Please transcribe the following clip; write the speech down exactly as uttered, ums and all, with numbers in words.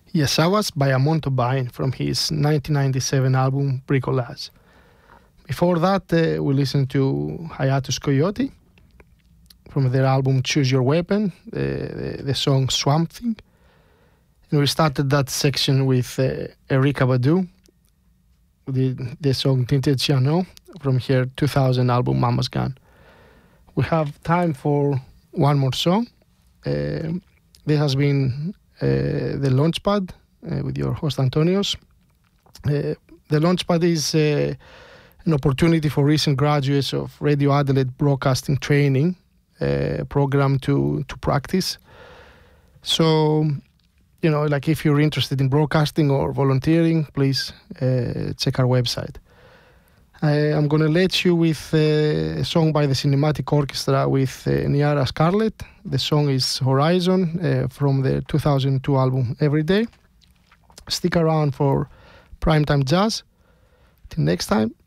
Yes, I was by Amon Tobain from his nineteen ninety-seven album Bricolage. Before that, uh, we listened to Hiatus Coyote from their album Choose Your Weapon, uh, the, the song Swamp Thing. And we started that section with uh, Erykah Badu, the, the song Tinted Ciano from her two thousand album Mama's Gun. We have time for one more song. Uh, this has been uh, the Launchpad uh, with your host Antonios. Uh, the Launchpad is uh, an opportunity for recent graduates of Radio Adelaide broadcasting training uh, program to, to practice. So, you know, like if you're interested in broadcasting or volunteering, please uh, check our website. I, I'm going to let you with uh, a song by the Cinematic Orchestra with uh, Niara Scarlett. The song is Horizon uh, from the two thousand two album Every Day. Stick around for Primetime Jazz. Till next time.